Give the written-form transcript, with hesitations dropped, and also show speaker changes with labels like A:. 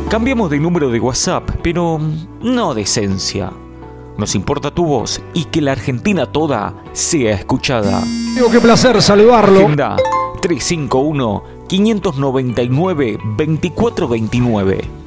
A: Cambiamos de número de WhatsApp, pero no de esencia. Nos importa tu voz y que la Argentina toda sea escuchada.
B: Digo, qué placer saludarlo.
A: Agenda 351-599-2429.